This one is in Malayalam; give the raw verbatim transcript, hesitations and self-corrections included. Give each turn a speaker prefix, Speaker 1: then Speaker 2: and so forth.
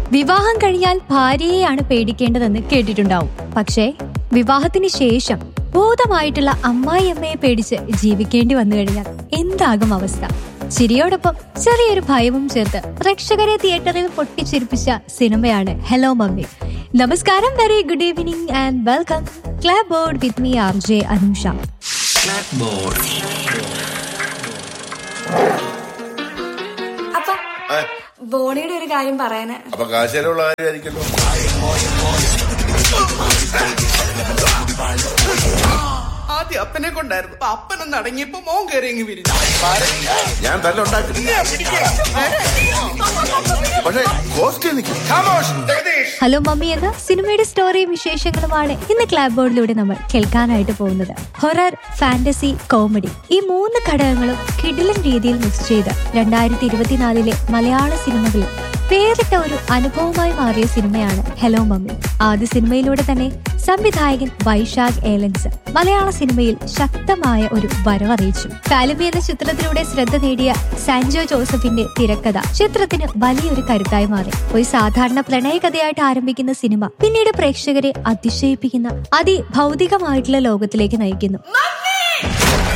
Speaker 1: വിവാഹം കഴിഞ്ഞാൽ ഭാര്യയെയാണ് പേടിക്കേണ്ടതെന്ന് കേട്ടിട്ടുണ്ടാവും. പക്ഷേ വിവാഹത്തിന് ശേഷം ഭൂതമായിട്ടുള്ള അമ്മായിയമ്മയെ പേടിച്ച് ജീവിക്കേണ്ടി വന്നു കഴിഞ്ഞാൽ എന്താകും അവസ്ഥ? ചിരിയോടൊപ്പം ചെറിയൊരു ഭയവും ചേർത്ത് പ്രേക്ഷകരെ തിയേറ്ററിൽ പൊട്ടിച്ചിരിപ്പിച്ച സിനിമയാണ് ഹലോ മമ്മി. നമസ്കാരം, very good evening and welcome ക്ലാബ് board with me R J Anusha.
Speaker 2: അപ്പൊ ബോണിയുടെ ഒരു കാര്യം പറയാന്
Speaker 3: അപ്പൊ കാശേലുള്ള കാര്യമായിരിക്കല്ലോ.
Speaker 4: ആദ്യം അപ്പനെ കൊണ്ടായിരുന്നു, അപ്പനൊന്ന് അടങ്ങിയപ്പോ മോൻ കയറി അങ്ങ് വിരിഞ്ഞു.
Speaker 3: ഞാൻ തന്നെ ഉണ്ടാക്കി. പക്ഷേ കോസ്റ്റ് നിൽക്കും.
Speaker 1: ഹലോ മമ്മി എന്ന സിനിമയുടെ സ്റ്റോറിയും വിശേഷങ്ങളുമാണ് ഇന്ന് ക്ലാബ് ബോർഡിലൂടെ നമ്മൾ കേൾക്കാനായിട്ട് പോകുന്നത്. ഹൊറർ, ഫാന്റസി, കോമഡി ഈ മൂന്ന് ഘടകങ്ങളും കിടിലൻ രീതിയിൽ മിക്സ് ചെയ്ത് രണ്ടായിരത്തി ഇരുപത്തിനാലിലെ മലയാള സിനിമകളിൽ വേറിട്ട ഒരു അനുഭവമായി മാറിയ സിനിമയാണ് ഹലോ മമ്മി. ആദ്യ സിനിമയിലൂടെ തന്നെ സംവിധായകൻ വൈശാഖ് ഏലൻസ് മലയാള സിനിമയിൽ ശക്തമായ ഒരു വരവറിയിച്ചു. കാലുമി എന്ന ചിത്രത്തിലൂടെ ശ്രദ്ധ നേടിയ സാൻജോ ജോസഫിന്റെ തിരക്കഥ ചിത്രത്തിന് വലിയൊരു കരുത്തായി മാറി. ഒരു സാധാരണ പ്രണയകഥയായിട്ട് ആരംഭിക്കുന്ന സിനിമ പിന്നീട് പ്രേക്ഷകരെ അതിശയിപ്പിക്കുന്ന അതിഭൗതികമായിട്ടുള്ള ലോകത്തിലേക്ക് നയിക്കുന്നു.